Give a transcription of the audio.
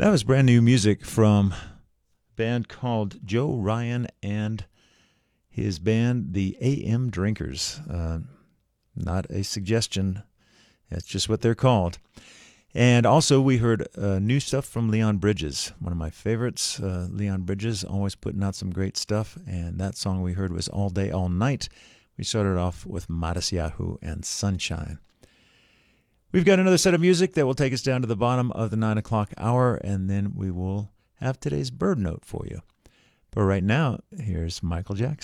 That was brand new music from a band called Joe Ryan and his band, the AM Drinkers. Not a suggestion. That's just what they're called. And also we heard new stuff from Leon Bridges, one of my favorites. Leon Bridges, always putting out some great stuff. And that song we heard was All Day, All Night. We started off with Matisyahu and Sunshine. We've got another set of music that will take us down to the bottom of the 9 o'clock hour, and then we will have today's bird note for you. But right now, here's Michael Jackson.